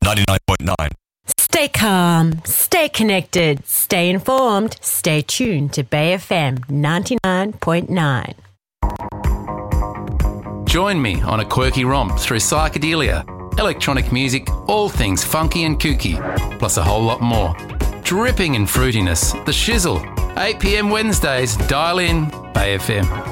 99.9. Stay calm, stay connected, stay informed, stay tuned to Bay FM 99.9. Join me on a quirky romp through psychedelia, electronic music, all things funky and kooky, plus a whole lot more. Dripping in fruitiness, the shizzle. 8 p.m. Wednesdays, dial in, Bay FM.